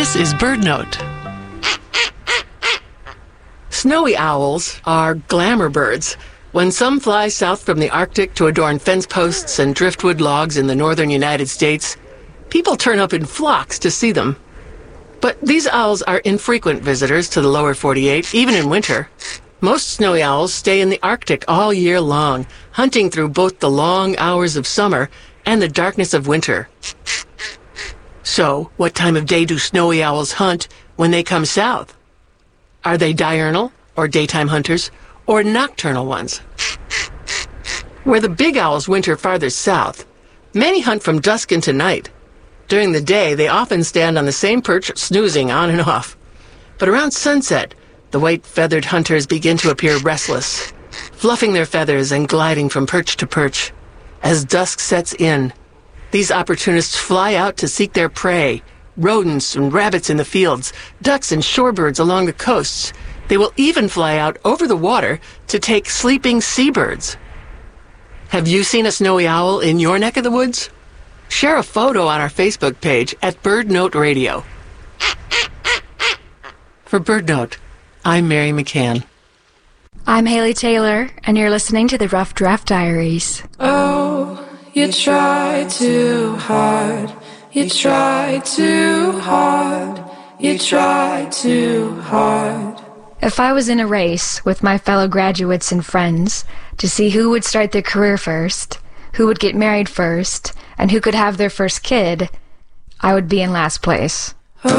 This is BirdNote. Snowy owls are glamour birds. When some fly south from the Arctic to adorn fence posts and driftwood logs in the northern United States, people turn up in flocks to see them. But these owls are infrequent visitors to the lower 48, even in winter. Most snowy owls stay in the Arctic all year long, hunting through both the long hours of summer and the darkness of winter. So, what time of day do snowy owls hunt when they come south? Are they diurnal, or daytime hunters, or nocturnal ones? Where the big owls winter farther south, many hunt from dusk into night. During the day, they often stand on the same perch, snoozing on and off. But around sunset, the white-feathered hunters begin to appear restless, fluffing their feathers and gliding from perch to perch. As dusk sets in, these opportunists fly out to seek their prey, rodents and rabbits in the fields, ducks and shorebirds along the coasts. They will even fly out over the water to take sleeping seabirds. Have you seen a snowy owl in your neck of the woods? Share a photo on our Facebook page at BirdNote Radio. For BirdNote, I'm Mary McCann. I'm Haley Taylor, and you're listening to the Rough Draft Diaries. Oh, you try too hard. You try too hard. You try too hard. If I was in a race with my fellow graduates and friends to see who would start their career first, who would get married first, and who could have their first kid, I would be in last place.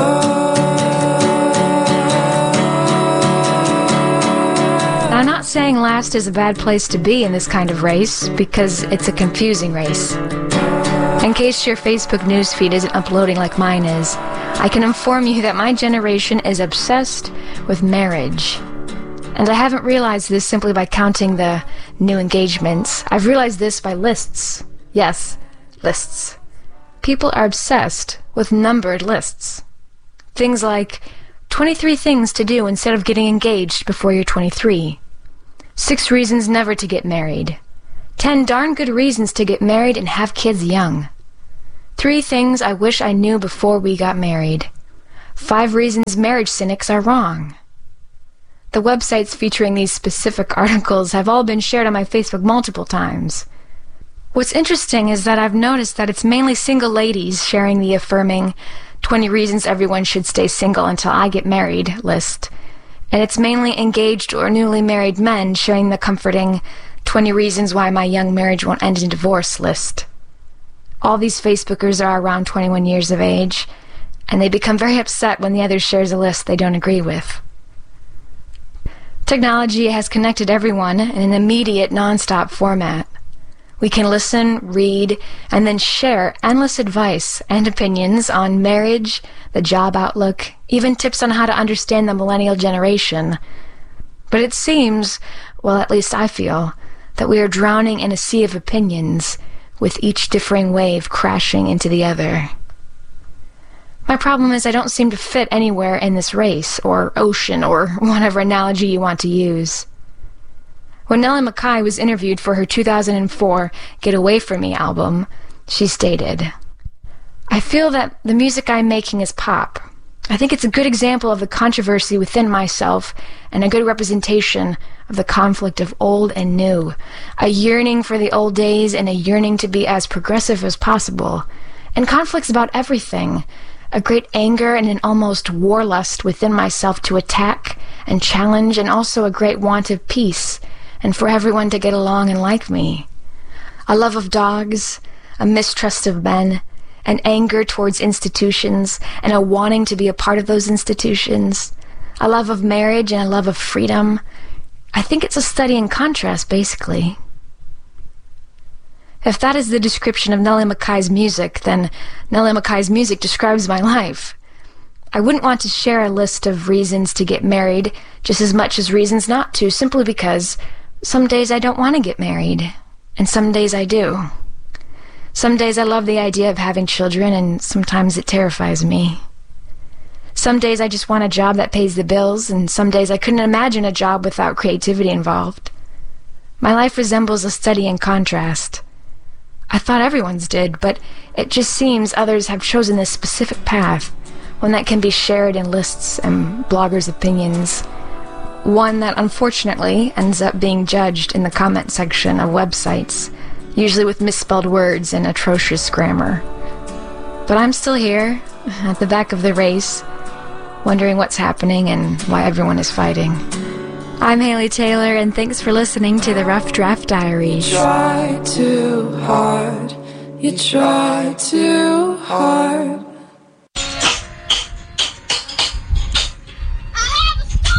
I'm not saying last is a bad place to be in this kind of race, because it's a confusing race. In case your Facebook newsfeed isn't uploading like mine is, I can inform you that my generation is obsessed with marriage. And I haven't realized this simply by counting the new engagements. I've realized this by lists. Yes, lists. People are obsessed with numbered lists. Things like 23 things to do instead of getting engaged before you're 23. 6 reasons never to get married. 10 darn good reasons to get married and have kids young. 3 things I wish I knew before we got married. 5 reasons marriage cynics are wrong. The websites featuring these specific articles have all been shared on my Facebook multiple times. What's interesting is that I've noticed that it's mainly single ladies sharing the affirming 20 reasons everyone should stay single until I get married list. And it's mainly engaged or newly married men sharing the comforting 20 reasons why my young marriage won't end in divorce list. All these Facebookers are around 21 years of age, and they become very upset when the other shares a list they don't agree with. Technology has connected everyone in an immediate, non-stop format. We can listen, read, and then share endless advice and opinions on marriage, the job outlook, even tips on how to understand the millennial generation. But it seems, well, at least I feel, that we are drowning in a sea of opinions, with each differing wave crashing into the other. My problem is I don't seem to fit anywhere in this race, or ocean, or whatever analogy you want to use. When Nellie McKay was interviewed for her 2004 Get Away From Me album, she stated, "I feel that the music I'm making is pop. I think it's a good example of the controversy within myself and a good representation of the conflict of old and new, a yearning for the old days and a yearning to be as progressive as possible, and conflicts about everything, a great anger and an almost warlust within myself to attack and challenge, and also a great want of peace and for everyone to get along and like me. A love of dogs, a mistrust of men, an anger towards institutions, and a wanting to be a part of those institutions, a love of marriage and a love of freedom. I think it's a study in contrast, basically." If that is the description of Nellie McKay's music, then Nellie McKay's music describes my life. I wouldn't want to share a list of reasons to get married just as much as reasons not to, simply because some days I don't want to get married, and some days I do. Some days I love the idea of having children, and sometimes it terrifies me. Some days I just want a job that pays the bills, and some days I couldn't imagine a job without creativity involved. My life resembles a study in contrast. I thought everyone's did, but it just seems others have chosen this specific path, one that can be shared in lists and bloggers' opinions, one that unfortunately ends up being judged in the comment section of websites, usually with misspelled words and atrocious grammar. But I'm still here, at the back of the race, wondering what's happening and why everyone is fighting. I'm Haley Taylor, and thanks for listening to the Rough Draft Diaries. You try too hard. You try too hard.